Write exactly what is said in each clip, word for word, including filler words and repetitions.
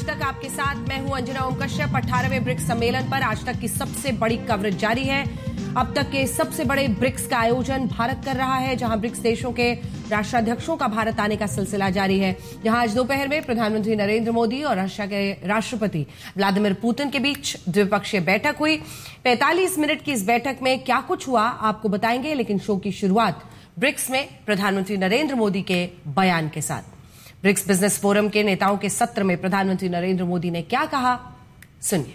तक आपके साथ मैं हूं अंजना ओम कश्यप। अठारहवें ब्रिक्स सम्मेलन पर आज तक की सबसे बड़ी कवरेज जारी है। अब तक के सबसे बड़े ब्रिक्स का आयोजन भारत कर रहा है, जहां ब्रिक्स देशों के राष्ट्राध्यक्षों का भारत आने का सिलसिला जारी है। जहां आज दोपहर में प्रधानमंत्री नरेंद्र मोदी और रशिया के राष्ट्रपति व्लादिमीर पुतिन के बीच द्विपक्षीय बैठक हुई। पैंतालीस मिनट की इस बैठक में क्या कुछ हुआ आपको बताएंगे, लेकिन शो की शुरुआत ब्रिक्स में प्रधानमंत्री नरेंद्र मोदी के बयान के साथ। ब्रिक्स बिजनेस फोरम के नेताओं के सत्र में प्रधानमंत्री नरेंद्र मोदी ने क्या कहा, सुनिए।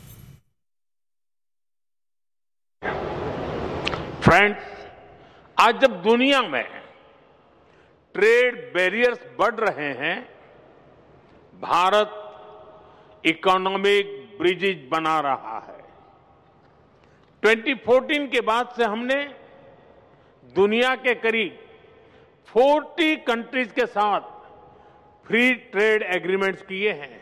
फ्रेंड्स, आज जब दुनिया में ट्रेड बैरियर्स बढ़ रहे हैं, भारत इकोनॉमिक ब्रिजेज बना रहा है। दो हज़ार चौदह के बाद से हमने दुनिया के करीब चालीस कंट्रीज के साथ फ्री ट्रेड एग्रीमेंट्स किए हैं।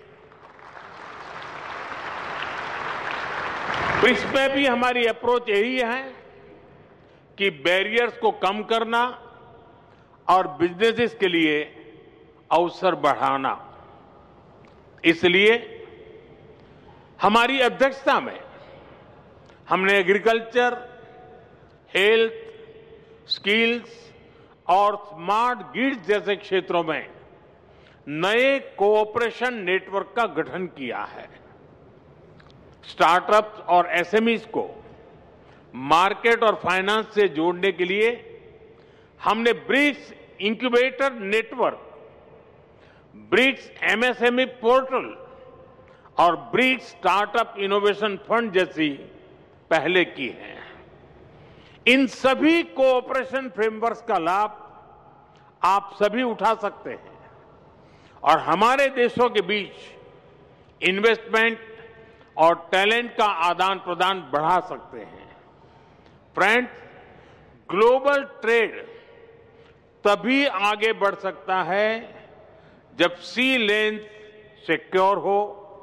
ब्रिक्स में भी हमारी अप्रोच यही है कि बैरियर्स को कम करना और बिजनेसेस के लिए अवसर बढ़ाना। इसलिए हमारी अध्यक्षता में हमने एग्रीकल्चर, हेल्थ, स्किल्स और स्मार्ट ग्रिड्स जैसे क्षेत्रों में नए कोऑपरेशन नेटवर्क का गठन किया है। स्टार्टअप्स और एसएमईज को मार्केट और फाइनेंस से जोड़ने के लिए हमने BRICS incubator network, BRICS MSME portal और ब्रिक्स स्टार्टअप इनोवेशन फंड जैसी पहले की हैं। इन सभी कोऑपरेशन फ्रेमवर्क्स का लाभ आप सभी उठा सकते हैं और हमारे देशों के बीच इन्वेस्टमेंट और टैलेंट का आदान प्रदान बढ़ा सकते हैं। फ्रेंड्स, ग्लोबल ट्रेड तभी आगे बढ़ सकता है जब सी लेन सिक्योर हो,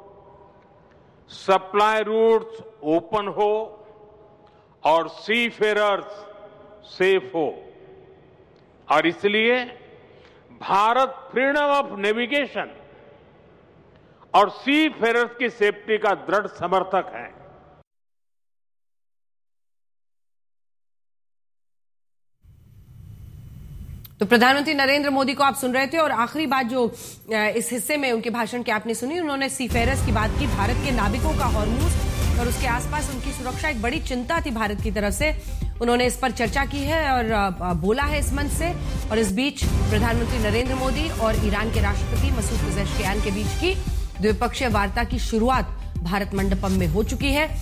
सप्लाई रूट्स ओपन हो और सी फेरर्स सेफ हो। और इसलिए भारत फ्रीडम ऑफ नेविगेशन और सी फेरर्स की सेफ्टी का दृढ़ समर्थक है। तो प्रधानमंत्री नरेंद्र मोदी को आप सुन रहे थे और आखिरी बात जो इस हिस्से में उनके भाषण के आपने सुनी, उन्होंने सीफेरर्स की बात की। भारत के नाविकों का हॉर्मूज और उसके आसपास उनकी सुरक्षा एक बड़ी चिंता थी भारत की तरफ से। उन्होंने इस पर चर्चा की है और बोला है इस मंच से। और इस बीच प्रधानमंत्री नरेंद्र मोदी और ईरान के राष्ट्रपति मसूद पेजेश्कियान के बीच की द्विपक्षीय वार्ता की शुरुआत भारत मंडपम में हो चुकी है।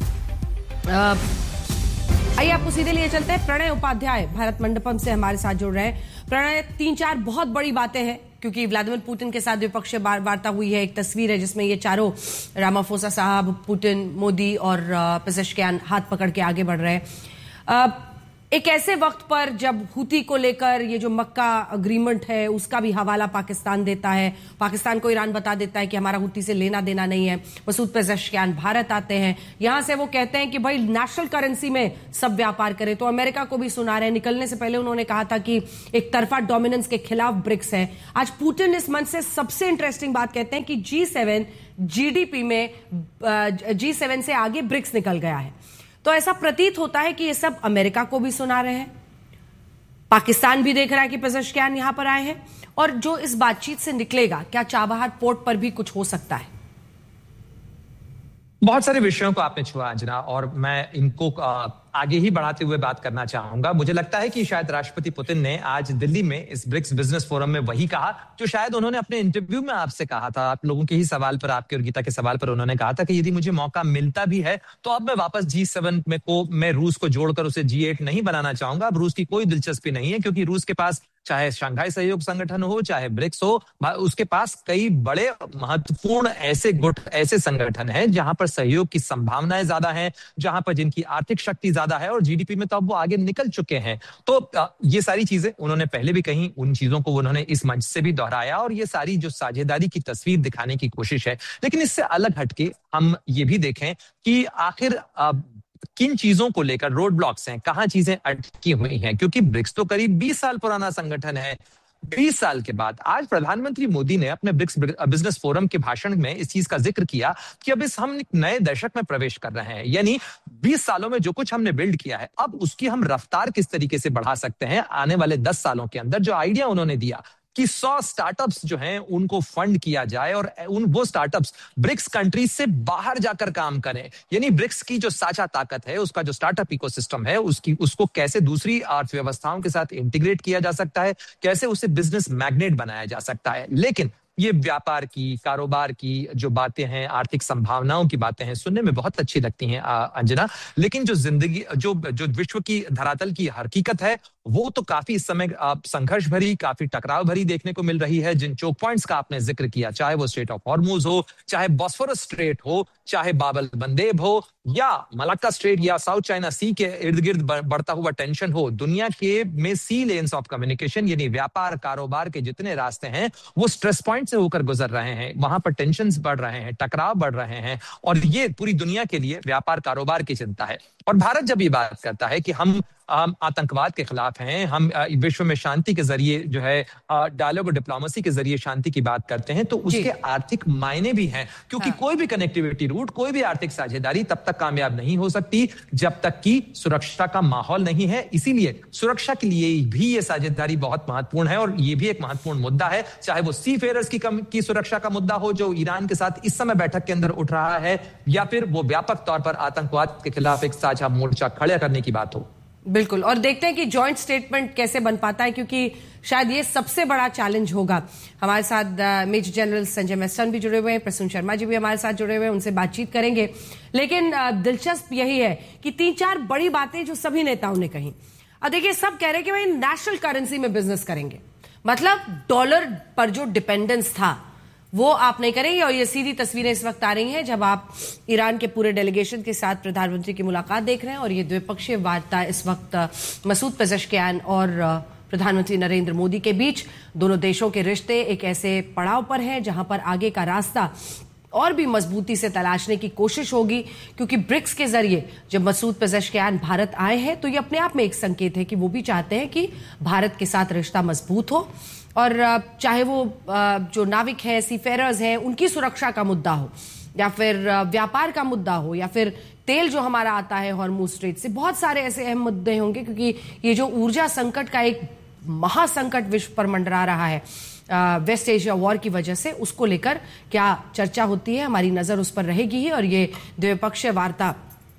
आइए आपको सीधे लिए चलते हैं। प्रणय उपाध्याय भारत मंडपम से हमारे साथ जुड़ रहे हैं। प्रणय, तीन चार बहुत बड़ी बातें हैं क्योंकि व्लादिमीर पुतिन के साथ द्विपक्षीय वार्ता हुई है। एक तस्वीर है जिसमें ये चारों, रामाफोसा साहब, पुतिन, मोदी और पेजेश्कियान हाथ पकड़ के आगे बढ़ रहे हैं। एक ऐसे वक्त पर जब हूती को लेकर ये जो मक्का अग्रीमेंट है उसका भी हवाला पाकिस्तान देता है, पाकिस्तान को ईरान बता देता है कि हमारा हूती से लेना देना नहीं है। मसूद पेजेश्कियान भारत आते हैं, यहां से वो कहते हैं कि भाई नेशनल करेंसी में सब व्यापार करें। तो अमेरिका को भी सुना रहे हैं। निकलने से पहले उन्होंने कहा था कि एक तरफा डोमिनेंस के खिलाफ ब्रिक्स है। आज पुतिन इस मंच से सबसे इंटरेस्टिंग बात कहते हैं कि जी सेवन जीडीपी में जी सेवन से आगे ब्रिक्स निकल गया है। तो ऐसा प्रतीत होता है कि ये सब अमेरिका को भी सुना रहे हैं, पाकिस्तान भी देख रहा है कि पेजेश्कियान यहां पर आए हैं। और जो इस बातचीत से निकलेगा, क्या चाबहार पोर्ट पर भी कुछ हो सकता है? बहुत सारे विषयों को आपने छुआ अंजना, और मैं इनको आगे ही बढ़ाते हुए बात करना चाहूंगा। मुझे लगता है कि शायद राष्ट्रपति पुतिन ने आज दिल्ली में इस ब्रिक्स बिजनेस फोरम में वही कहा जो शायद उन्होंने अपने इंटरव्यू में आपसे कहा था। आप लोगों के ही सवाल पर, आपके और गीता के सवाल पर उन्होंने कहा था कि यदि मुझे मौका मिलता भी है तो अब मैं वापस जी सेवन में को मैं रूस को जोड़कर उसे जी एट नहीं बनाना चाहूंगा। अब रूस की कोई दिलचस्पी नहीं है, क्योंकि रूस के पास चाहे शंघाई सहयोग संगठन हो, चाहे ब्रिक्स हो, उसके पास कई बड़े महत्वपूर्ण ऐसे गुट, ऐसे संगठन हैं जहां पर सहयोग की संभावनाएं ज्यादा हैं, जहां पर जिनकी आर्थिक शक्ति ज्यादा है और जीडीपी में तो अब वो आगे निकल चुके हैं। तो ये सारी चीजें उन्होंने पहले भी कही, उन चीजों को उन्होंने इस मंच से भी दोहराया, और ये सारी जो साझेदारी की तस्वीर दिखाने की कोशिश है। लेकिन इससे अलग हटके हम ये भी देखें कि आखिर किन चीजों को लेकर रोड ब्लॉक्स हैं, कहां चीजें अटकी हुई हैं, क्योंकि ब्रिक्स तो करीब बीस साल पुराना संगठन है। बीस साल के बाद आज प्रधानमंत्री मोदी ने अपने ब्रिक्स बिजनेस फोरम के भाषण में इस चीज का जिक्र किया कि अब इस हम एक नए दशक में प्रवेश कर रहे हैं, यानी बीस सालों में जो कुछ हमने बिल्ड किया है अब उसकी हम रफ्तार किस तरीके से बढ़ा सकते हैं आने वाले दस सालों के अंदर। जो आइडिया उन्होंने दिया कि सौ स्टार्टअप्स जो हैं उनको फंड किया जाए और उन वो स्टार्टअप्स ब्रिक्स कंट्रीज से बाहर जाकर काम करें, यानी ब्रिक्स की जो साझा ताकत है, उसका जो स्टार्टअप इकोसिस्टम है, उसकी उसको कैसे दूसरी अर्थव्यवस्थाओं के साथ इंटीग्रेट किया जा सकता है, कैसे उसे बिजनेस मैग्नेट बनाया जा सकता है। लेकिन ये व्यापार की, कारोबार की जो बातें हैं, आर्थिक संभावनाओं की बातें हैं, सुनने में बहुत अच्छी लगती हैं अंजना, लेकिन जो जिंदगी जो जो विश्व की धरातल की हकीकत है वो तो काफी इस समय संघर्ष भरी, काफी टकराव भरी देखने को मिल रही है। जिन चोक पॉइंट्स का आपने जिक्र किया, चाहे वो स्ट्रेट ऑफ हॉर्मुज हो, चाहे बॉस्फोरस स्ट्रेट हो, चाहे बाबल बंदेब हो या मलाक्का स्ट्रेट या साउथ चाइना सी के इर्द गिर्द बढ़ता हुआ टेंशन हो, दुनिया के में सी लेन्स ऑफ कम्युनिकेशन यानी व्यापार कारोबार के जितने रास्ते हैं वो स्ट्रेस पॉइंट से होकर गुजर रहे हैं, वहां पर टेंशंस बढ़ रहे हैं, टकराव बढ़ रहे हैं और ये पूरी दुनिया के लिए व्यापार कारोबार की चिंता है। और भारत जब ये बात करता है कि हम आतंकवाद के खिलाफ हैं, हम विश्व में शांति के जरिए जो है डायलॉग और डिप्लोमेसी के जरिए शांति की बात करते हैं, तो उसके आर्थिक मायने भी हैं, क्योंकि हाँ। कोई भी कनेक्टिविटी रूट, कोई भी आर्थिक साझेदारी तब तक कामयाब नहीं हो सकती जब तक कि सुरक्षा का माहौल नहीं है। इसीलिए सुरक्षा के लिए भी ये साझेदारी बहुत महत्वपूर्ण है और ये भी एक महत्वपूर्ण मुद्दा है, चाहे वो सी फेयरर्स की, की सुरक्षा का मुद्दा हो जो ईरान के साथ इस समय बैठक के अंदर उठ रहा है, या फिर वो व्यापक तौर पर आतंकवाद के खिलाफ एक साझा मोर्चा खड़ा करने की बात हो। बिल्कुल, और देखते हैं कि जॉइंट स्टेटमेंट कैसे बन पाता है, क्योंकि शायद ये सबसे बड़ा चैलेंज होगा। हमारे साथ मेजर जनरल संजय मेस्टन भी जुड़े हुए हैं, प्रसून शर्मा जी भी हमारे साथ जुड़े हुए हैं, उनसे बातचीत करेंगे। लेकिन दिलचस्प यही है कि तीन चार बड़ी बातें जो सभी नेताओं ने कही। अब देखिए, सब कह रहे हैं कि भाई नेशनल करेंसी में बिजनेस करेंगे, मतलब डॉलर पर जो डिपेंडेंस था वो आप नहीं करेंगे। और ये सीधी तस्वीरें इस वक्त आ रही हैं जब आप ईरान के पूरे डेलीगेशन के साथ प्रधानमंत्री की मुलाकात देख रहे हैं और ये द्विपक्षीय वार्ता इस वक्त मसूद पेज़ेश्कियान और प्रधानमंत्री नरेंद्र मोदी के बीच। दोनों देशों के रिश्ते एक ऐसे पड़ाव पर हैं जहां पर आगे का रास्ता और भी मजबूती से तलाशने की कोशिश होगी, क्योंकि ब्रिक्स के जरिए जब मसूद पेज़ेश्कियान भारत आए हैं तो ये अपने आप में एक संकेत है कि वो भी चाहते हैं कि भारत के साथ रिश्ता मजबूत हो, और चाहे वो जो नाविक हैं, सीफेरर्स हैं, उनकी सुरक्षा का मुद्दा हो, या फिर व्यापार का मुद्दा हो, या फिर तेल जो हमारा आता है हॉर्मुज स्ट्रेट से, बहुत सारे ऐसे अहम मुद्दे होंगे, क्योंकि ये जो ऊर्जा संकट का एक महासंकट विश्व पर मंडरा रहा है वेस्ट एशिया वॉर की वजह से, उसको लेकर क्या चर्चा होती है, हमारी नजर उस पर रहेगी ही। और ये द्विपक्षीय वार्ता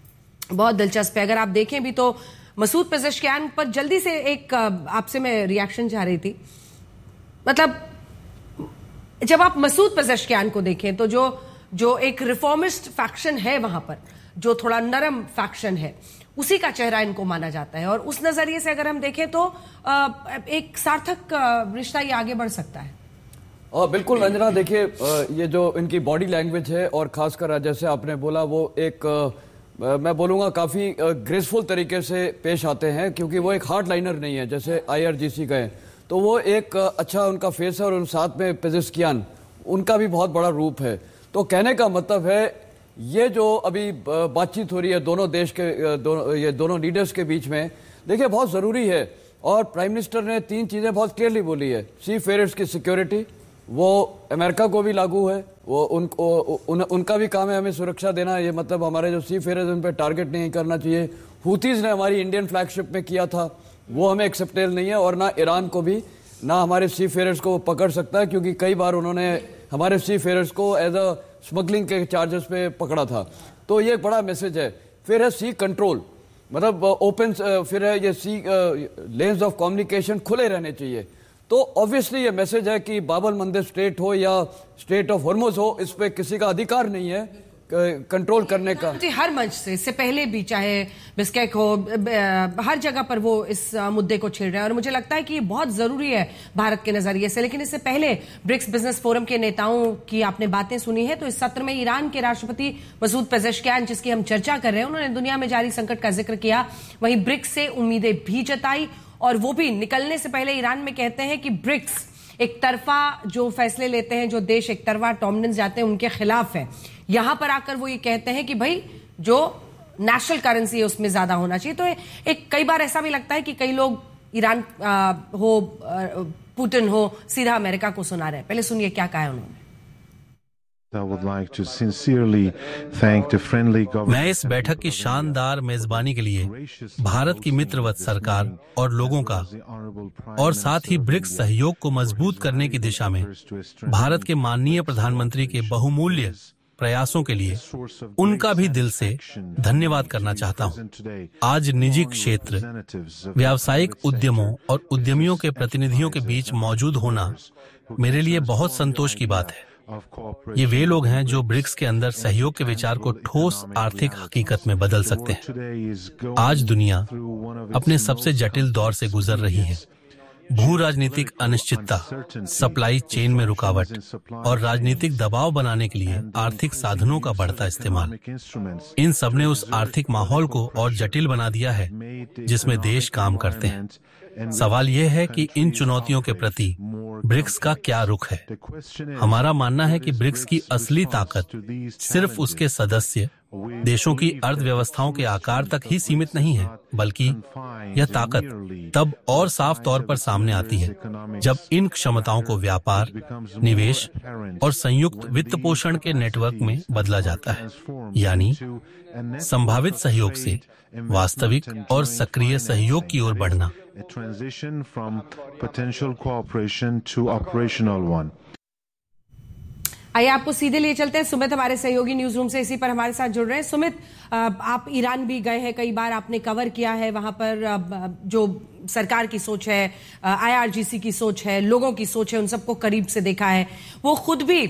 बहुत दिलचस्प है। अगर आप देखें भी तो मसूद पेज़ेश्कियान पर जल्दी से एक आपसे मैं रिएक्शन चाह रही थी, मतलब जब आप मसूद पेज़ेश्कियान को देखें तो जो जो एक रिफॉर्मिस्ट फैक्शन है वहां पर, जो थोड़ा नरम फैक्शन है, उसी का चेहरा इनको माना जाता है। और उस नजरिए से अगर हम देखें तो एक सार्थक रिश्ता ये आगे बढ़ सकता है। और बिल्कुल अंजना, देखिए ये जो इनकी बॉडी लैंग्वेज है और खासकर जैसे आपने बोला, वो एक मैं बोलूंगा काफी ग्रेसफुल तरीके से पेश आते हैं, क्योंकि वो एक हार्ड लाइनर नहीं है जैसे आईआरजीसी गए, तो वो एक अच्छा उनका फेस है। और उन साथ में पेज़ेश्कियान, उनका भी बहुत बड़ा रूप है। तो कहने का मतलब है ये जो अभी बातचीत हो रही है दोनों देश के दोनों ये दोनों लीडर्स के बीच में, देखिए बहुत ज़रूरी है। और प्राइम मिनिस्टर ने तीन चीज़ें बहुत क्लियरली बोली है। सी फेयरर्स की सिक्योरिटी, वो अमेरिका को भी लागू है, वो उनको उन, उनका भी काम है हमें सुरक्षा देना। ये मतलब हमारे जो सी फेयरर्स उन पर टारगेट नहीं करना चाहिए। हुतीज़ ने हमारी इंडियन फ्लैगशिप में किया था, वो हमें एक्सेप्टेबल नहीं है। और ना ईरान को भी, ना हमारे सी फेयरर्स को पकड़ सकता है, क्योंकि कई बार उन्होंने हमारे सी फेयरर्स को एज अ स्मगलिंग के चार्जेस पे पकड़ा था। तो ये एक बड़ा मैसेज है। फिर है सी कंट्रोल, मतलब ओपन, फिर है ये सी लेन्स ऑफ कम्युनिकेशन खुले रहने चाहिए। तो ऑब्वियसली ये मैसेज है कि बाबल मंदिर स्ट्रेट हो या स्ट्रेट ऑफ हॉर्मुज हो, इस पे किसी का अधिकार नहीं है कंट्रोल करने का। हर मंच से, इससे पहले भी, चाहे बिस्केक हो, हर जगह पर वो इस मुद्दे को छेड़ रहे हैं और मुझे लगता है कि ये बहुत जरूरी है भारत के नजरिए से। लेकिन इससे पहले ब्रिक्स बिजनेस फोरम के नेताओं की आपने बातें सुनी है, तो इस सत्र में ईरान के राष्ट्रपति मसूद पेज़ेश्कियान, जिसकी हम चर्चा कर रहे हैं, उन्होंने दुनिया में जारी संकट का जिक्र किया, वहीं ब्रिक्स से उम्मीदें भी जताई, और वो भी निकलने से पहले ईरान में कहते हैं कि ब्रिक्स एक तरफा जो फैसले लेते हैं, जो देश एक तरफा डोमिनेंस जाते हैं, उनके खिलाफ है। यहां पर आकर वो ये कहते हैं कि भाई जो नेशनल करेंसी है उसमें ज्यादा होना चाहिए। तो एक कई बार ऐसा भी लगता है कि कई लोग ईरान आ, हो आ, पुतिन हो सीधा अमेरिका को सुना रहे हैं। पहले सुनिए क्या कहा है उन्होंने। I would like to sincerely thank the friendly government. मैं इस बैठक की शानदार मेजबानी के लिए भारत की मित्रवत सरकार और लोगों का और साथ ही ब्रिक्स सहयोग को मजबूत करने की दिशा में भारत के माननीय प्रधानमंत्री के बहुमूल्य प्रयासों के लिए उनका भी दिल से धन्यवाद करना चाहता हूं। आज निजी क्षेत्र, व्यावसायिक उद्यमों और उद्यमियों के प्रतिनिधियों के बीच मौजूद होना मेरे लिए बहुत संतोष की बात है। ये वे लोग हैं जो ब्रिक्स के अंदर सहयोग के विचार को ठोस आर्थिक हकीकत में बदल सकते हैं। आज दुनिया अपने सबसे जटिल दौर से गुजर रही है। भू राजनीतिक अनिश्चितता, सप्लाई चेन में रुकावट और राजनीतिक दबाव बनाने के लिए आर्थिक साधनों का बढ़ता इस्तेमाल, इन सब ने उस आर्थिक माहौल को और जटिल बना दिया है जिसमें देश काम करते हैं। सवाल यह है कि इन चुनौतियों के प्रति ब्रिक्स का क्या रुख है। हमारा मानना है कि ब्रिक्स की असली ताकत सिर्फ उसके सदस्य देशों की अर्थव्यवस्थाओं के आकार तक ही सीमित नहीं है, बल्कि यह ताकत तब और साफ तौर पर सामने आती है जब इन क्षमताओं को व्यापार, निवेश और संयुक्त वित्त पोषण के नेटवर्क में बदला जाता है, यानी संभावित सहयोग से वास्तविक और सक्रिय सहयोग की ओर बढ़ना। आइए आपको सीधे लिए चलते हैं। सुमित हमारे सहयोगी न्यूज रूम से इसी पर हमारे साथ जुड़ रहे हैं। सुमित, आप ईरान भी गए हैं, कई बार आपने कवर किया है वहां पर जो सरकार की सोच है, आईआरजीसी की सोच है, लोगों की सोच है, उन सबको करीब से देखा है। वो खुद भी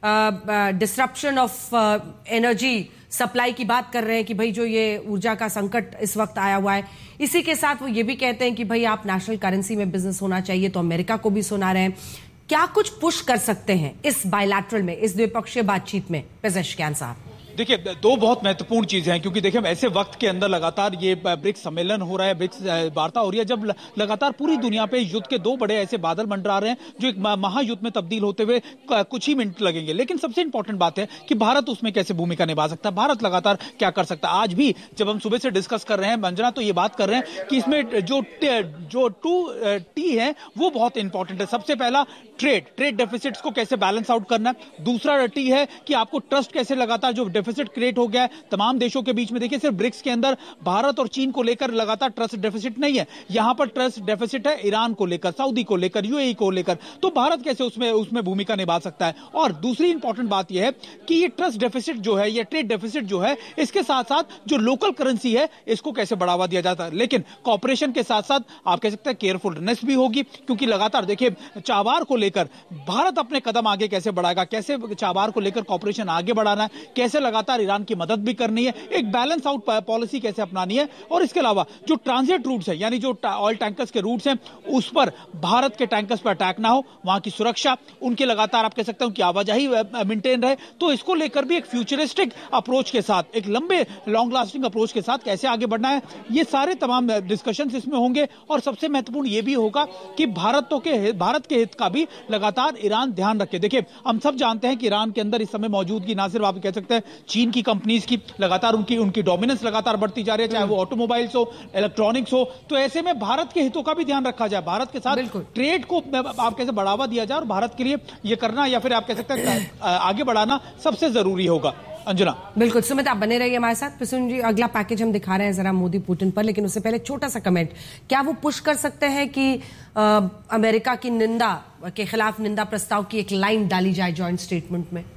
डिसरप्शन ऑफ एनर्जी सप्लाई की बात कर रहे हैं कि भाई जो ये ऊर्जा का संकट इस वक्त आया हुआ है, इसी के साथ वो ये भी कहते हैं कि भाई आप नेशनल करेंसी में बिजनेस होना चाहिए, तो अमेरिका को भी सुना रहे हैं। क्या कुछ पुश कर सकते हैं इस बायलैटरल में, इस द्विपक्षीय बातचीत में पेजेश्कियान साहब? देखिए, दो बहुत महत्वपूर्ण चीजें हैं, क्योंकि देखिए ऐसे वक्त के अंदर लगातार ये ब्रिक्स सम्मेलन हो रहा है, ब्रिक्स वार्ता हो रही है, जब लगातार पूरी दुनिया पे युद्ध के दो बड़े ऐसे बादल मंडरा रहे हैं जो एक महायुद्ध में तब्दील होते हुए कुछ ही मिनट लगेंगे। लेकिन सबसे इंपॉर्टेंट बात है कि भारत उसमें कैसे भूमिका निभा सकता है, भारत लगातार क्या कर सकता है। आज भी जब हम सुबह से डिस्कस कर रहे हैं मंजना, तो ये बात कर रहे हैं कि इसमें जो जो टू टी है वो बहुत इंपॉर्टेंट है। सबसे पहला ट्रेड ट्रेड डेफिसिट्स को कैसे बैलेंस आउट करना है। दूसरा टी है कि आपको ट्रस्ट कैसे लगातार जो डेफिसिट क्रिएट हो गया है तमाम देशों के बीच में। देखिए, सिर्फ ब्रिक्स के अंदर भारत और चीन को लेकर लगातार ट्रस्ट डेफिसिट नहीं है, यहां पर ट्रस्ट डेफिसिट है ईरान को लेकर, सऊदी को लेकर, यूएई को लेकर। तो भारत कैसे उसमें उसमें भूमिका निभा सकता है। और दूसरी इंपॉर्टेंट बात यह है कि ये ट्रस्ट डेफिसिट जो है, ये ट्रेड डेफिसिट जो है, इसके साथ साथ जो लोकल करेंसी है इसको कैसे बढ़ावा दिया जाता है। लेकिन कॉपरेशन के साथ साथ आप कह सकते हैं केयरफुलनेस भी होगी, क्योंकि लगातार देखिए चाबार को लेकर भारत अपने कदम आगे कैसे बढ़ाएगा, कैसे चाबार को लेकर कॉपरेशन आगे बढ़ाना है, कैसे लगातार ईरान की मदद भी करनी है, एक बैलेंस आउट पॉलिसी कैसे अपनानी है। और इसके अलावा जो ट्रांजिट रूट्स है, यानी जो ऑयल टैंकर्स के रूट्स हैं, उस पर भारत के टैंकर्स पर अटैक ना हो, वहां की सुरक्षा, उनके लगातार आप कह सकते हो कि आवाजाही मेंटेन रहे। तो इसको लेकर भी एक फ्यूचरिस्टिक अप्रोच के साथ, एक लंबे लॉन्ग लास्टिंग अप्रोच के साथ कैसे आगे बढ़ना है, ये सारे तमाम डिस्कशंस इसमें होंगे। और सबसे महत्वपूर्ण ये भी होगा कि भारत तो के भारत के हित का भी लगातार ईरान ध्यान रखे। देखिए, हम सब जानते हैं कि ईरान के अंदर इस समय मौजूदगी ना सिर्फ आप कह सकते हैं चीन की कंपनीज की, लगातार उनकी उनकी डोमिनेंस लगातार बढ़ती जा रही है, चाहे वो ऑटोमोबाइल्स हो, इलेक्ट्रॉनिक्स हो। तो ऐसे में भारत के हितों का भी ध्यान रखा जाए, भारत के साथ ट्रेड को आप कैसे बढ़ावा दिया जाए, और भारत के लिए ये करना या फिर आप कह सकते हैं आगे बढ़ाना सबसे जरूरी होगा। अंजना, बिल्कुल। सुमित, आप बने रहिए हमारे साथ। प्रसून जी, अगला पैकेज हम दिखा रहे हैं जरा मोदी पुतिन पर, लेकिन उससे पहले छोटा सा कमेंट, क्या वो पुश कर सकते हैं कि आ, अमेरिका की निंदा के खिलाफ निंदा प्रस्ताव की एक लाइन डाली जाए जॉइंट स्टेटमेंट में?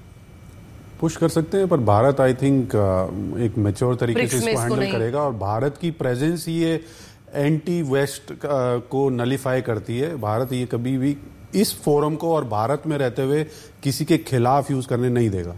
पुश कर सकते हैं, पर भारत आई थिंक एक मैच्योर तरीके से इसको हैंडल करेगा, और भारत की प्रेजेंस ये एंटी वेस्ट को नलीफाई करती है। भारत ये कभी भी इस फोरम को और भारत में रहते हुए किसी के खिलाफ यूज करने नहीं देगा।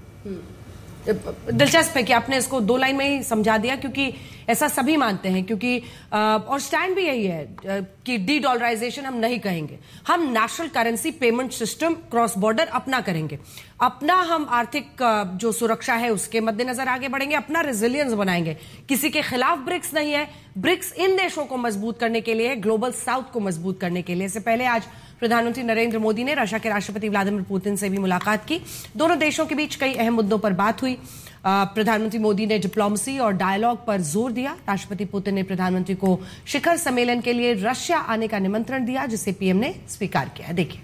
दिलचस्प है कि आपने इसको दो लाइन में ही समझा दिया, क्योंकि ऐसा सभी मानते हैं, क्योंकि और स्टैंड भी यही है कि डी डॉलराइजेशन हम नहीं कहेंगे, हम national currency payment system cross border अपना करेंगे, अपना हम आर्थिक जो सुरक्षा है उसके मद्देनजर आगे बढ़ेंगे, अपना रेजिलियंस बनाएंगे। किसी के खिलाफ ब्रिक्स नहीं है, ब्रिक्स इन देशों को मजबूत करने के लिए, ग्लोबल साउथ को मजबूत करने के लिए। इससे पहले आज प्रधानमंत्री नरेंद्र मोदी ने रशिया के राष्ट्रपति व्लादिमीर पुतिन से भी मुलाकात की। दोनों देशों के बीच कई अहम मुद्दों पर बात हुई। प्रधानमंत्री मोदी ने डिप्लोमेसी और डायलॉग पर जोर दिया। राष्ट्रपति पुतिन ने प्रधानमंत्री को शिखर सम्मेलन के लिए रशिया आने का निमंत्रण दिया, जिसे पीएम ने स्वीकार किया। देखिए,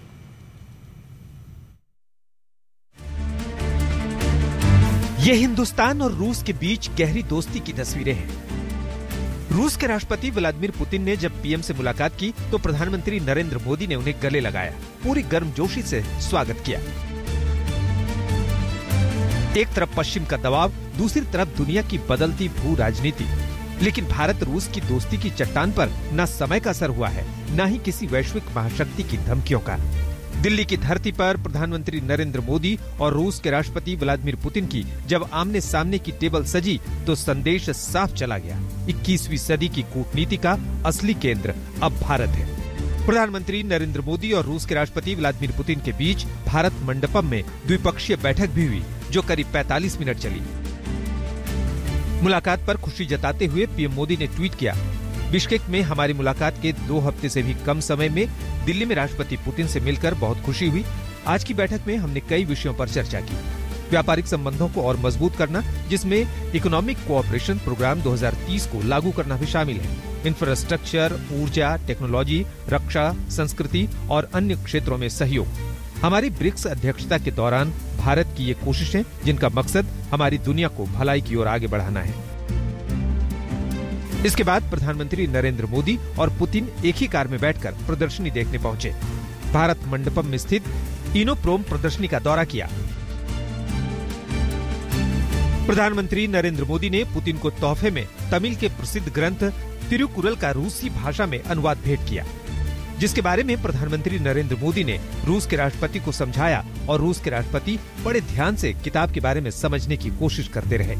ये हिंदुस्तान और रूस के बीच गहरी दोस्ती की तस्वीरें हैं। रूस के राष्ट्रपति व्लादिमीर पुतिन ने जब पीएम से मुलाकात की तो प्रधानमंत्री नरेंद्र मोदी ने उन्हें गले लगाया, पूरी गर्मजोशी से स्वागत किया। एक तरफ पश्चिम का दबाव, दूसरी तरफ दुनिया की बदलती भू राजनीति। लेकिन भारत रूस की दोस्ती की चट्टान पर न समय का असर हुआ है, न ही किसी वैश्विक महाशक्ति की धमकियों का। दिल्ली की धरती पर प्रधानमंत्री नरेंद्र मोदी और रूस के राष्ट्रपति व्लादिमीर पुतिन की जब आमने सामने की टेबल सजी तो संदेश साफ चला गया, इक्कीसवीं सदी की कूटनीति का असली केंद्र अब भारत है। प्रधानमंत्री नरेंद्र मोदी और रूस के राष्ट्रपति व्लादिमीर पुतिन के बीच भारत मंडपम में द्विपक्षीय बैठक भी हुई, जो करीब पैंतालीस मिनट चली। मुलाकात पर खुशी जताते हुए पीएम मोदी ने ट्वीट किया, बिश्केक में हमारी मुलाकात के दो हफ्ते से भी कम समय में दिल्ली में राष्ट्रपति पुतिन से मिलकर बहुत खुशी हुई। आज की बैठक में हमने कई विषयों पर चर्चा की। व्यापारिक संबंधों को और मजबूत करना, जिसमें इकोनॉमिक कोऑपरेशन प्रोग्राम दो हज़ार तीस को लागू करना भी शामिल है। इंफ्रास्ट्रक्चर, ऊर्जा, टेक्नोलॉजी, रक्षा, संस्कृति और अन्य क्षेत्रों में सहयोग। हमारी ब्रिक्स अध्यक्षता के दौरान भारत की ये कोशिशें, जिनका मकसद हमारी दुनिया को भलाई की ओर आगे बढ़ाना है। इसके बाद प्रधानमंत्री नरेंद्र मोदी और पुतिन एक ही कार में बैठकर प्रदर्शनी देखने पहुंचे। भारत मंडपम में स्थित इनोप्रोम प्रदर्शनी का दौरा किया। प्रधानमंत्री नरेंद्र मोदी ने पुतिन को तोहफे में तमिल के प्रसिद्ध ग्रंथ तिरुकुरल का रूसी भाषा में अनुवाद भेंट किया, जिसके बारे में प्रधानमंत्री नरेंद्र मोदी ने रूस के राष्ट्रपति को समझाया और रूस के राष्ट्रपति बड़े ध्यान से किताब के बारे में समझने की कोशिश करते रहे।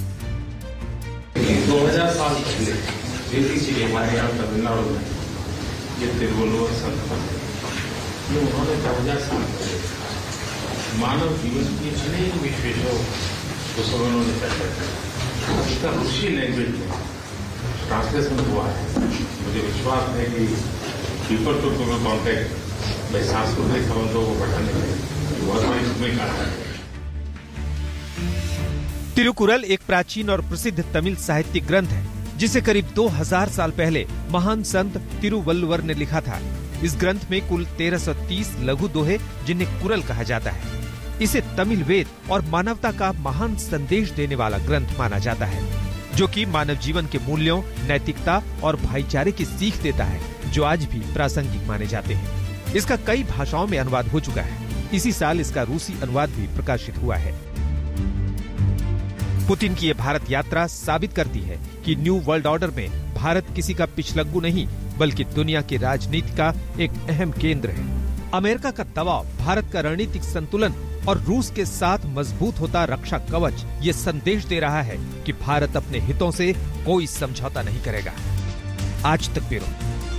दो हज़ार साल पहले इसीलिए हमारे यहाँ तमिलनाडु में ये तिरुवल्लुवर संत ये उन्होंने दो हज़ार साल पहले मानव जीवन की अनेक विशेषों को सब उन्होंने चर्चा किया। इसका रूसी लैंग्वेज में ट्रांसलेशन हुआ है। मुझे विश्वास है कि पीपल टू पीपल कॉन्टैक्ट में सांस्कृतिक संबंधों को बढ़ाने में बहुत बड़ी भूमिका है। तिरुकुरल एक प्राचीन और प्रसिद्ध तमिल साहित्यिक ग्रंथ है, जिसे करीब दो हज़ार साल पहले महान संत तिरुवल्लुवर ने लिखा था। इस ग्रंथ में कुल तेरह सौ तीस लघु दोहे, जिन्हें कुरल कहा जाता है। इसे तमिल वेद और मानवता का महान संदेश देने वाला ग्रंथ माना जाता है, जो कि मानव जीवन के मूल्यों, नैतिकता और भाईचारे की सीख देता है, जो आज भी प्रासंगिक माने जाते हैं। इसका कई भाषाओं में अनुवाद हो चुका है। इसी साल इसका रूसी अनुवाद भी प्रकाशित हुआ है। पुतिन की ये भारत यात्रा साबित करती है कि न्यू वर्ल्ड ऑर्डर में भारत किसी का पिछलग्गू नहीं, बल्कि दुनिया की राजनीति का एक अहम केंद्र है। अमेरिका का दबाव, भारत का रणनीतिक संतुलन और रूस के साथ मजबूत होता रक्षा कवच ये संदेश दे रहा है कि भारत अपने हितों से कोई समझौता नहीं करेगा। आज तक ब्यूरो।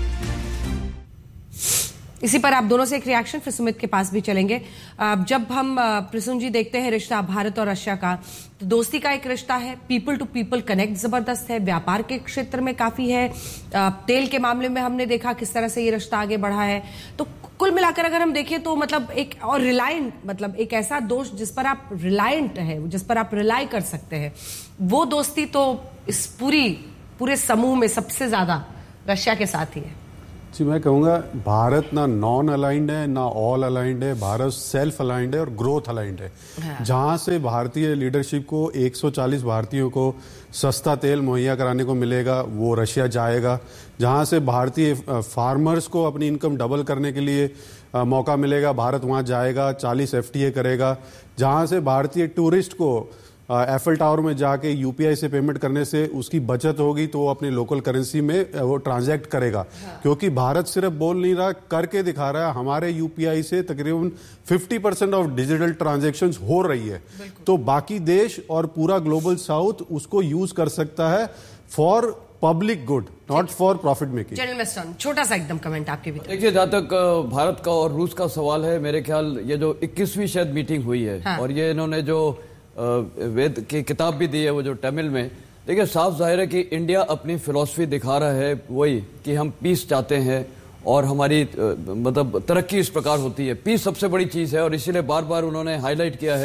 इसी पर आप दोनों से एक रिएक्शन, फिर सुमित के पास भी चलेंगे। जब हम प्रसून जी देखते हैं रिश्ता भारत और रशिया का, तो दोस्ती का एक रिश्ता है, पीपल टू पीपल कनेक्ट जबरदस्त है, व्यापार के क्षेत्र में काफी है, तेल के मामले में हमने देखा किस तरह से ये रिश्ता आगे बढ़ा है। तो कुल मिलाकर अगर हम देखें तो मतलब एक और रिलायंट, मतलब एक ऐसा दोस्त जिस पर आप रिलायंट है, जिस पर आप रिलाई कर सकते हैं, वो दोस्ती तो इस पूरी पूरे समूह में सबसे ज्यादा रशिया के साथ ही है। जी, मैं कहूँगा भारत ना नॉन अलाइंड है ना ऑल अलाइंड है, भारत सेल्फ अलाइंड है और ग्रोथ अलाइंड है। हाँ। जहाँ से भारतीय लीडरशिप को एक सौ चालीस भारतीयों को सस्ता तेल मुहैया कराने को मिलेगा, वो रशिया जाएगा। जहाँ से भारतीय फार्मर्स को अपनी इनकम डबल करने के लिए आ, मौका मिलेगा, भारत वहाँ जाएगा, चालीस एफटीए करेगा। जहाँ से भारतीय टूरिस्ट को एफएल टावर में जाके यूपीआई से पेमेंट करने से उसकी बचत होगी, तो वो अपनी लोकल करेंसी में वो ट्रांजैक्ट करेगा। हाँ। क्योंकि भारत सिर्फ बोल नहीं रहा, करके दिखा रहा है। हमारे यूपीआई से तकरीबन पचास परसेंट ऑफ डिजिटल ट्रांजैक्शंस हो रही है। तो बाकी देश और पूरा ग्लोबल साउथ उसको यूज कर सकता है for public good, not for profit making. General छोटा सा एकदम कमेंट आपके भी। देखिए, जहां तक भारत का और रूस का सवाल है, मेरे ख्याल ये जो इक्कीसवीं शायद मीटिंग हुई है, हाँ। और ये इन्होंने जो वेद की किताब भी दी है, वो जो तमिल में, देखिए साफ जाहिर है कि इंडिया अपनी फिलॉसफी दिखा रहा है, वही कि हम पीस चाहते हैं और हमारी मतलब तरक्की इस प्रकार होती है। पीस सबसे बड़ी चीज़ है और इसीलिए बार बार उन्होंने हाईलाइट किया है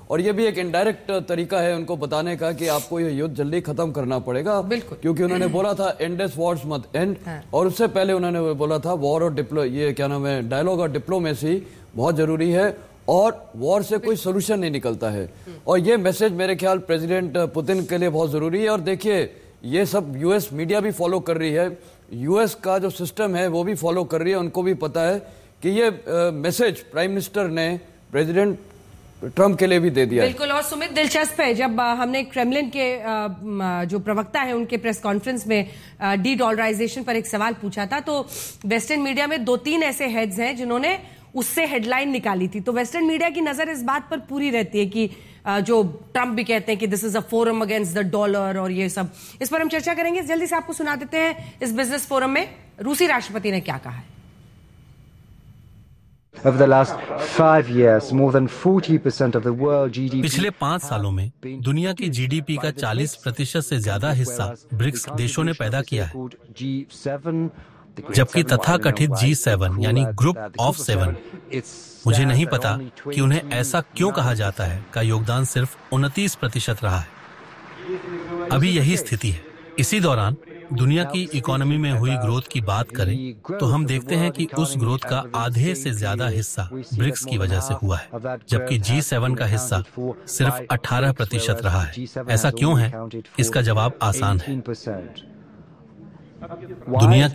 और ये भी एक इनडायरेक्ट तरीका है उनको बताने का कि आपको ये युद्ध जल्दी खत्म करना पड़ेगा, क्योंकि उन्होंने बोला था एंडलेस वॉर्स मत एंड, और उससे पहले उन्होंने बोला था वॉर और डिप्लो ये क्या नाम है डायलॉग और डिप्लोमेसी बहुत जरूरी है, और वॉर से कोई सोल्यूशन नहीं निकलता है। और ये मैसेज मेरे ख्याल प्रेसिडेंट पुतिन के लिए बहुत जरूरी है। और देखिए ये सब यूएस मीडिया भी फॉलो कर रही है, यूएस का जो सिस्टम है वो भी फॉलो कर रही है, उनको भी पता है कि ये मैसेज प्राइम मिनिस्टर ने प्रेसिडेंट ट्रंप के लिए भी दे दिया। बिल्कुल। और सुमित, दिलचस्प है, जब हमने क्रेमलिन के जो प्रवक्ता है उनके प्रेस कॉन्फ्रेंस में डी डॉलराइजेशन पर एक सवाल पूछा था, तो वेस्टर्न मीडिया में दो तीन ऐसे हेड्स हैं जिन्होंने उससे हेडलाइन निकाली थी। तो वेस्टर्न मीडिया की नजर इस बात पर पूरी रहती है कि जो ट्रंप भी कहते हैं कि this is a forum against the dollar और ये सब, इस पर हम चर्चा करेंगे। जल्दी से आपको सुना देते हैं इस बिजनेस फोरम में रूसी राष्ट्रपति ने क्या कहा है। Over the last five years, more than forty percent of the world G D P. पिछले पाँच सालों में दुनिया की जीडीपी का चालीस प्रतिशत से ज्यादा हिस्सा ब्रिक्स देशों ने पैदा किया है, जबकि तथाकथित जी सेवन यानी ग्रुप ऑफ सेवन, मुझे नहीं पता कि उन्हें ऐसा क्यों कहा जाता है, का योगदान सिर्फ उनतीस प्रतिशत रहा है। अभी यही स्थिति है। इसी दौरान दुनिया की इकोनॉमी में हुई ग्रोथ की बात करें तो हम देखते हैं कि उस ग्रोथ का आधे से ज्यादा हिस्सा ब्रिक्स की वजह से हुआ है, जबकि जी सेवन का हिस्सा सिर्फ अठारह प्रतिशत रहा है। ऐसा क्यों है? इसका जवाब आसान है। दुनिया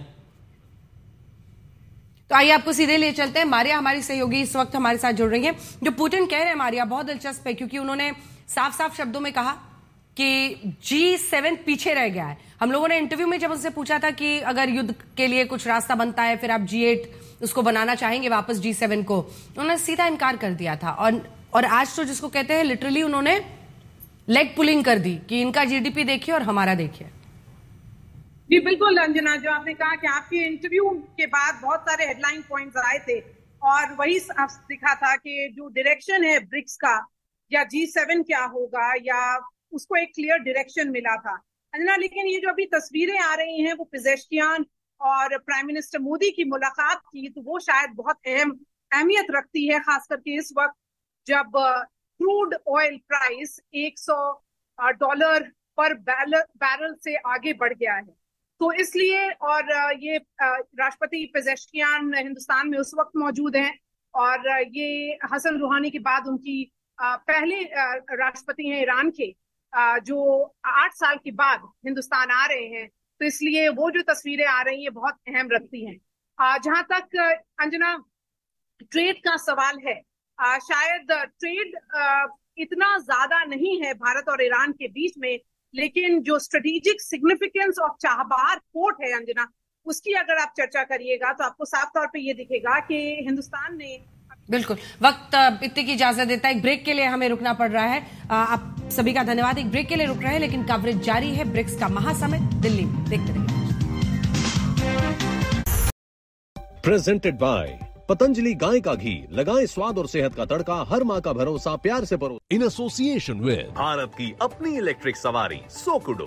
तो आइए आपको सीधे ले चलते हैं। मारिया हमारी सहयोगी इस वक्त हमारे साथ जुड़ रही हैं। जो पुतिन कह रहे हैं मारिया, बहुत दिलचस्प है, क्योंकि उन्होंने साफ साफ शब्दों में कहा कि जी सेवन पीछे रह गया है। हम लोगों ने इंटरव्यू में जब उनसे पूछा था कि अगर युद्ध के लिए कुछ रास्ता बनता है फिर आप जी एट उसको बनाना चाहेंगे वापस जी सेवन को, उन्होंने सीधा इनकार कर दिया था। और और आज तो जिसको कहते हैं लिटरली उन्होंने लेग पुलिंग कर दी कि इनका जीडीपी देखिए और हमारा देखिए। जी बिल्कुल अंजना, जो आपने कहा कि आपके इंटरव्यू के बाद बहुत सारे हेडलाइन पॉइंट्स आए थे और वही दिखा था कि जो डायरेक्शन है ब्रिक्स का या जी सेवन क्या होगा, या उसको एक क्लियर डायरेक्शन मिला था अंजना। लेकिन ये जो अभी तस्वीरें आ रही हैं वो पेजेश्कियान और प्राइम मिनिस्टर मोदी की मुलाकात की, तो वो शायद बहुत अहम अहमियत रखती है, खास करके इस वक्त जब क्रूड ऑयल प्राइस एक सौ डॉलर पर बैरल से आगे बढ़ गया है। तो इसलिए, और ये राष्ट्रपति पेजेश्कियान हिंदुस्तान में उस वक्त मौजूद हैं और ये हसन रूहानी के बाद उनकी पहले राष्ट्रपति हैं ईरान के जो आठ साल के बाद हिंदुस्तान आ रहे हैं। तो इसलिए वो जो तस्वीरें आ रही हैं बहुत अहम रखती हैं। जहां तक अंजना ट्रेड का सवाल है, शायद ट्रेड इतना ज्यादा नहीं है भारत और ईरान के बीच में, लेकिन जो स्ट्रेटेजिक सिग्निफिकेंस ऑफ चाहबार पोर्ट है अंजना, उसकी अगर आप चर्चा करिएगा तो आपको साफ तौर पे ये दिखेगा कि हिंदुस्तान ने बिल्कुल। वक्त इतने की इजाजत देता है, एक ब्रेक के लिए हमें रुकना पड़ रहा है। आप सभी का धन्यवाद। एक ब्रेक के लिए रुक रहे हैं, लेकिन कवरेज जारी है ब्रिक्स का महासमिट दिल्ली में। देखते रहिए। प्रेजेंटेड बाय पतंजलि गाय का घी, लगाएं स्वाद और सेहत का तड़का, हर माँ का भरोसा प्यार से परो। इन एसोसिएशन विद भारत की अपनी इलेक्ट्रिक सवारी सोकुडो।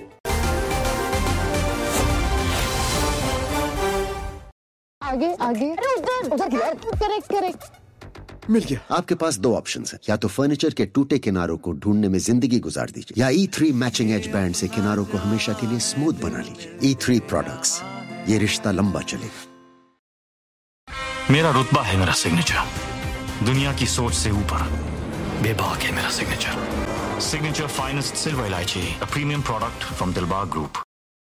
आगे आगे उधर उधर करेक्ट करेक्ट मिल गया। आपके पास दो ऑप्शंस हैं, या तो फर्नीचर के टूटे किनारों को ढूंढने में जिंदगी गुजार दीजिए, या ई थ्री मैचिंग एज बैंड से किनारों को हमेशा के लिए स्मूथ बना लीजिए। ई थ्री प्रोडक्ट्स, ये रिश्ता लंबा चलेगा। मेरा रुतबा है मेरा सिग्नेचर, दुनिया की सोच से ऊपर बेबाक है मेरा सिग्नेचर। सिग्नेचर फाइनेस्ट सिल्वर इलायची, a premium product from Dilbag group.